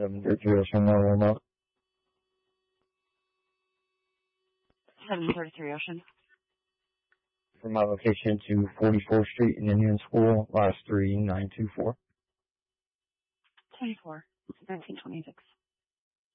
733 Ocean, no remote. 733 Ocean. From my location to 44th Street in Indian School, last 3924. 24, 1926.